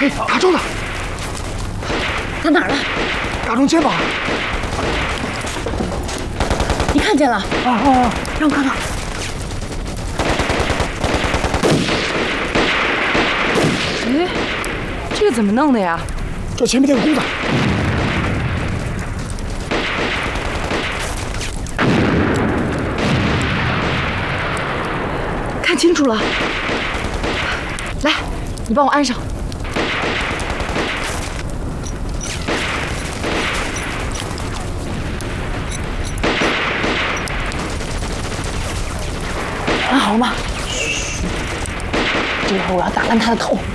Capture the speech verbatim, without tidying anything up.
嘿，打中了！ 打哪儿了？ 打中肩膀。 你看见了？ 啊啊啊！ 让我看看。 哎，这个怎么弄的呀？ 这前面那个公仔。 看清楚了，来，你帮我安上。 安好了吗？嘘，这回我要打烂他的头。